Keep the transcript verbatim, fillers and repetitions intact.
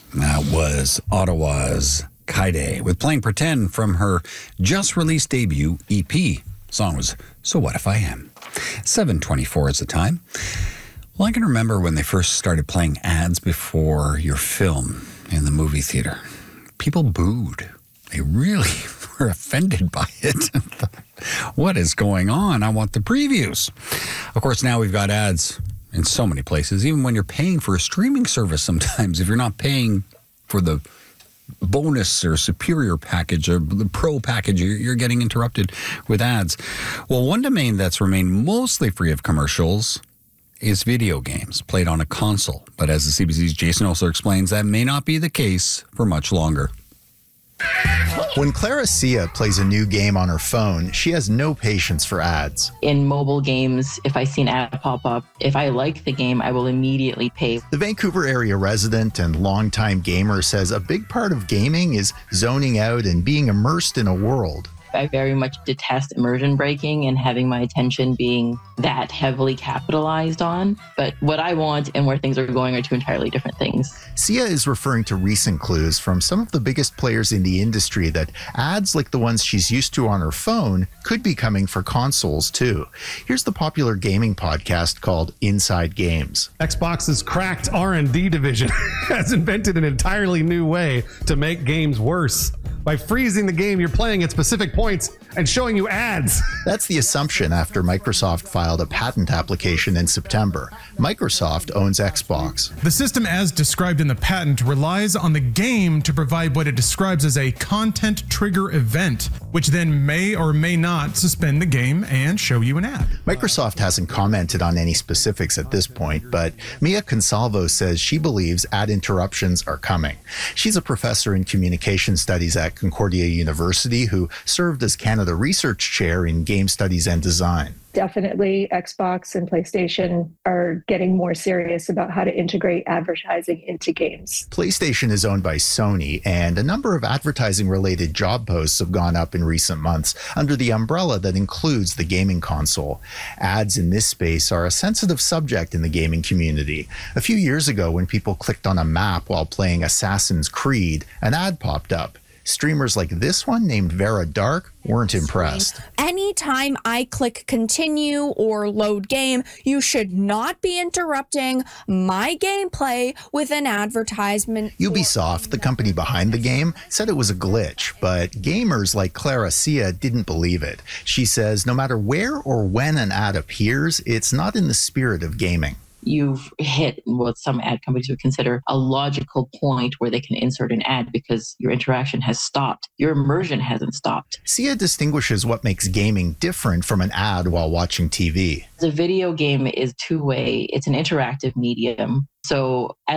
That was Ottawa's Kaide with Playing Pretend from her just-released debut E P. The song was So What If I Am? seven twenty-four is the time. Well, I can remember when they first started playing ads before your film in the movie theater. People booed. They really were offended by it. What is going on? I want the previews. Of course, now we've got ads in so many places, even when you're paying for a streaming service sometimes. If you're not paying for the bonus or superior package or the pro package, you're getting interrupted with ads. Well, one domain that's remained mostly free of commercials is video games played on a console. But as the C B C's Jason Osler explains, that may not be the case for much longer. When Clara Sia plays a new game on her phone, she has no patience for ads. In mobile games, if I see an ad pop up, if I like the game, I will immediately pay. The Vancouver area resident and longtime gamer says a big part of gaming is zoning out and being immersed in a world. I very much detest immersion breaking and having my attention being that heavily capitalized on. But what I want and where things are going are two entirely different things. Sia is referring to recent clues from some of the biggest players in the industry that ads like the ones she's used to on her phone could be coming for consoles too. Here's the popular gaming podcast called Inside Games. Xbox's cracked R and D division has invented an entirely new way to make games worse by freezing the game you're playing at specific points and showing you ads. That's the assumption after Microsoft filed a patent application in September. Microsoft owns Xbox. The system, as described in the patent, relies on the game to provide what it describes as a content trigger event, which then may or may not suspend the game and show you an ad. Microsoft hasn't commented on any specifics at this point, but Mia Consalvo says she believes ad interruptions are coming. She's a professor in communication studies at Concordia University who served as Canada Research Chair in Game Studies and Design. Definitely Xbox and PlayStation are getting more serious about how to integrate advertising into games. PlayStation is owned by Sony, and a number of advertising-related job posts have gone up in recent months under the umbrella that includes the gaming console. Ads in this space are a sensitive subject in the gaming community. A few years ago, when people clicked on a map while playing Assassin's Creed, an ad popped up. Streamers like this one, named Vera Dark, weren't impressed. Anytime I click continue or load game, you should not be interrupting my gameplay with an advertisement. Ubisoft, the company behind the game, said it was a glitch, but gamers like Clara Sia didn't believe it. She says no matter where or when an ad appears, it's not in the spirit of gaming. You've hit what some ad companies would consider a logical point where they can insert an ad because your interaction has stopped. Your immersion hasn't stopped. Sia distinguishes what makes gaming different from an ad while watching T V. The video game is two-way. It's an interactive medium. So